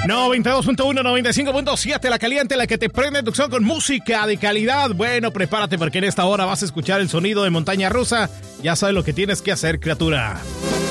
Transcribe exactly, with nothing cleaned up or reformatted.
noventa y dos punto uno, noventa y cinco punto siete, la caliente, la que te prende tu con música de calidad. Bueno, prepárate porque en esta hora vas a escuchar el sonido de montaña rusa. Ya sabes lo que tienes que hacer, criatura.